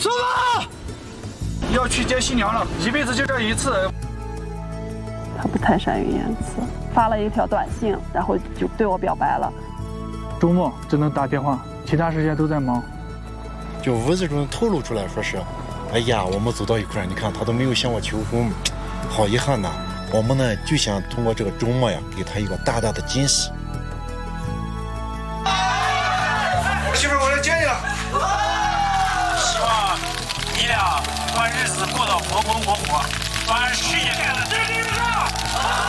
师傅，要去接新娘了，一辈子就这一次。 他不太善于言辞，发了一条短信，然后就对我表白了。 周末只能打电话，其他时间都在忙。 就屋子中透露出来说是，哎呀，我们走到一块儿，你看他都没有向我求婚，好遗憾呐。我们呢就想通过这个周末呀，给他一个大大的惊喜。 媳妇，我来接你了。 希望你俩把日子过得红红火火，把事业干得蒸蒸日上。